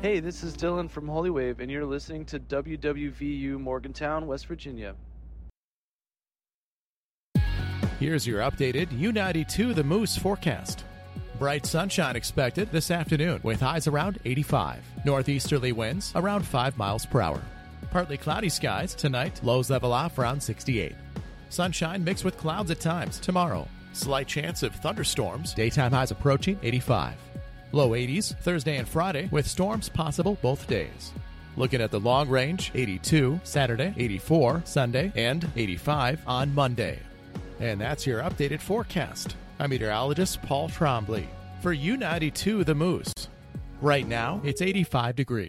Hey, this is Dylan from Holy Wave, and you're listening to WWVU Morgantown, West Virginia. Here's your updated U92 The Moose forecast. Bright sunshine expected this afternoon with highs around 85. Northeasterly winds around 5 miles per hour. Partly cloudy skies tonight, lows level off around 68. Sunshine mixed with clouds at times tomorrow. Slight chance of thunderstorms, daytime highs approaching 85. Low 80s Thursday and Friday with storms possible both days. Looking at the long range, 82 Saturday, 84 Sunday, and 85 on Monday. And that's your updated forecast. I'm meteorologist Paul Trombley for U92 The Moose. Right now, it's 85 degrees.